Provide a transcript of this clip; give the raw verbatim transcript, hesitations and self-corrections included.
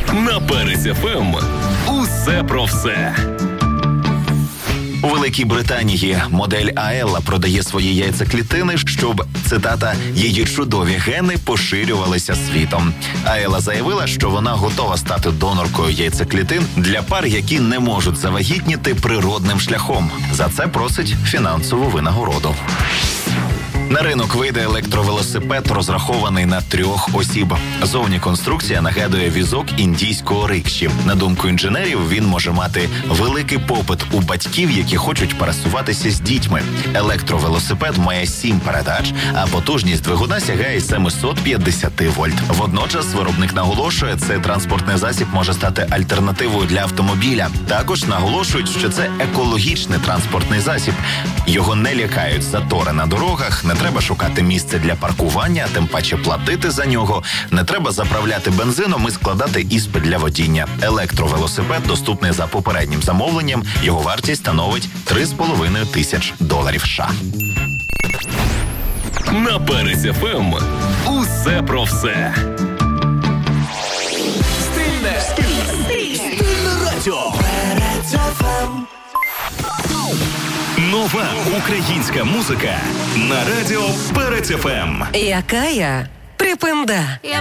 На Перець еф ем усе про все. У Великій Британії модель Аелла продає свої яйцеклітини, щоб, цитата, «її чудові гени поширювалися світом». Аелла заявила, що вона готова стати доноркою яйцеклітин для пар, які не можуть завагітніти природним шляхом. За це просить фінансову винагороду. На ринок вийде електровелосипед, розрахований на трьох осіб. Зовні конструкція нагадує візок індійського рикші. На думку інженерів, він може мати великий попит у батьків, які хочуть пересуватися з дітьми. Електровелосипед має сім передач, а потужність двигуна сягає сімсот п'ятдесят вольт. Водночас виробник наголошує, цей транспортний засіб може стати альтернативою для автомобіля. Також наголошують, що це екологічний транспортний засіб. Його не лякають затори на дорогах, не треба шукати місце для паркування, тим паче платити за нього. Не треба заправляти бензином і складати іспит для водіння. Електровелосипед доступний за попереднім замовленням. Його вартість становить три з половиною тисяч доларів США. На Перець еф ем усе про все. Стильне, стильне, стильне радіо. Перець еф ем. Нова українська музика на радіо Перець еф ем. Яка я припинда.